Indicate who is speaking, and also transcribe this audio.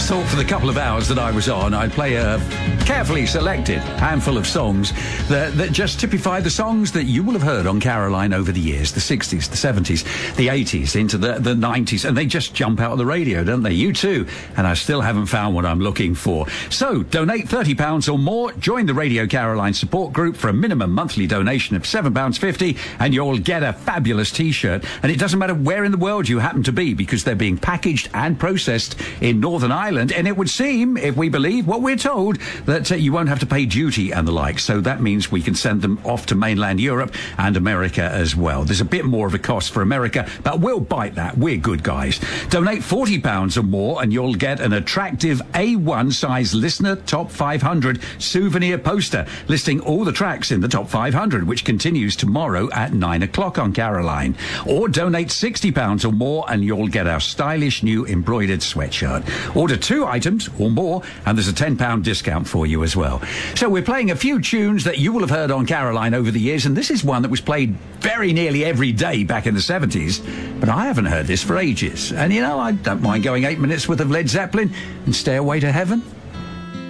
Speaker 1: just thought for the couple of hours that I was on, I'd play a carefully selected handful of songs that just typify the songs that you will have heard on Caroline over the years, the 60s, the 70s, the 80s, into the 90s, and they just jump out of the radio, don't they? You too. And I still haven't found what I'm looking for. So, donate £30 or more, join the Radio Caroline support group for a minimum monthly donation of £7.50, and you'll get a fabulous T-shirt. And it doesn't matter where in the world you happen to be, because they're being packaged and processed in Northern Ireland, and it would seem, if we believe what we're told, that you won't have to pay duty and the like, so that means we can send them off to mainland Europe and America as well. There's a bit more of a cost for America, but we'll bite that. We're good guys. Donate £40 or more and you'll get an attractive A1 size listener top 500 souvenir poster listing all the tracks in the top 500, which continues tomorrow at 9 o'clock on Caroline. Or donate £60 or more and you'll get our stylish new embroidered sweatshirt. Order 2 items or more and there's a £10 discount for you as well. So we're playing a few tunes that you will have heard on Caroline over the years, and this is one that was played very nearly every day back in the 70s, but I haven't heard this for ages. And you know, I don't mind going 8 minutes worth of Led Zeppelin and Stairway to Heaven.